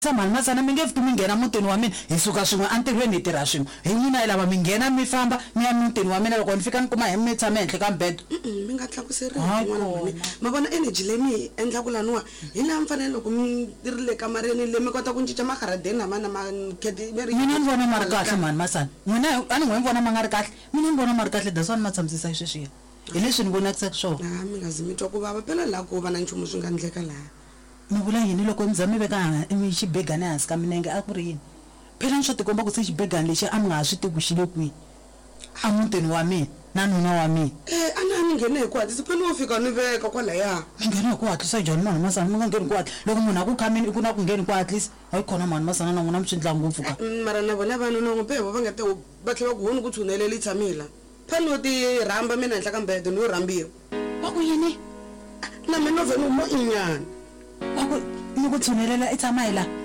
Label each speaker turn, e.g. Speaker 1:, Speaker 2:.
Speaker 1: Samali masana mi nge fiki mi nghena mutini wa mina hi suka swin'we entirhweni hi tirha swin'we hi n'wina lava mi nghena mi famba mi ya mutini wa mina loko ni fika ni kuma hi mi tshama ehenhla ka mbedo
Speaker 2: mi nga tlakuseriwi n'wana ma vona energy leyi mi endla ku laniwa hi laha mfanele loko mi ri le kamareni le mi kota ku cinca makharadeni lamana makhedi
Speaker 1: mina ni vona ma ri kahle mani masana n'wina a ni n'wi vona ma nga ri kahle mina ni vona ma ri kahle that's why ni ma tshamisisa hi sweswiya hi leswi ni vonakisaka swona
Speaker 2: mi nga zi mi twa ku vava phela laha ku va na nchumu swi nga endleka laha
Speaker 1: mi vula yini loko mi za mi veka xibegani hansi ka minenge a ku ri yini phela ni swo tikomba ku se xibegani lexi a mi nga ha swi tivi ku xi le kwihi a mutini wa mina na nuna wa mina
Speaker 2: a ni nghene hi ku hatlisa phela wo fika ni veka kwalaya
Speaker 1: mi nghena hi ku hatlisa John mani masana mi nga ngheni ku hatlisa loko munhu a ku khamini i ku na ku ngheni ku hatlisa hayi khona mani masana na n'wina mi swi endla ngopfu ka
Speaker 2: mara na vona vanhu na n'wi peho va nga te va tlhela ku huni ku tshuneleli tshamila phela yo ti rhamba mina henhla ka mbedo ni yo rhambiwa
Speaker 1: wa ku yini
Speaker 2: na mina vhenu mo inyana
Speaker 1: wa ku ni ku tshunelela i tshama hi la